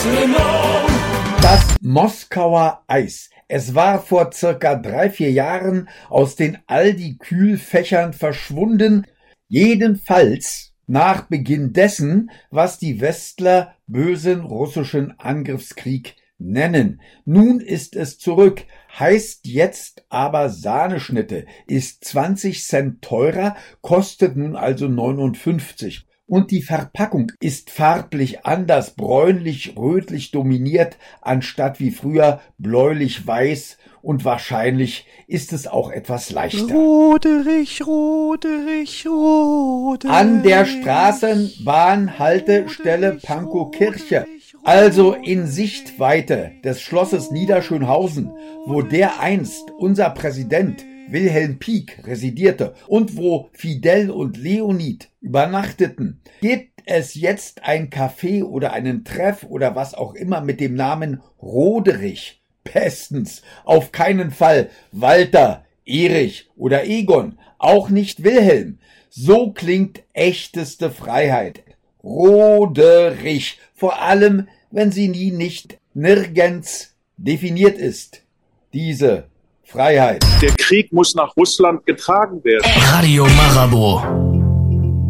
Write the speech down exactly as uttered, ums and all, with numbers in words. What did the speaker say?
Das Moskauer Eis. Es war vor circa drei, vier Jahren aus den Aldi-Kühlfächern verschwunden. Jedenfalls nach Beginn dessen, was die Westler bösen russischen Angriffskrieg nennen. Nun ist es zurück, heißt jetzt aber Sahneschnitte, ist zwanzig Cent teurer, kostet nun also neunundfünfzig. Und die Verpackung ist farblich anders, bräunlich-rötlich dominiert, anstatt wie früher bläulich-weiß, und wahrscheinlich ist es auch etwas leichter. Roderich, Roderich, Roderich. An der Straßenbahnhaltestelle Pankow-Kirche, also in Sichtweite des Schlosses Niederschönhausen, wo dereinst unser Präsident Wilhelm Pieck residierte und wo Fidel und Leonid übernachteten, gibt es jetzt ein Café oder einen Treff oder was auch immer mit dem Namen Roderich. Bestens, auf keinen Fall Walter, Erich oder Egon, auch nicht Wilhelm. So klingt echteste Freiheit. Roderich, vor allem, wenn sie nie nicht nirgends definiert ist. Diese Freiheit. Der Krieg muss nach Russland getragen werden. Radio Marabou.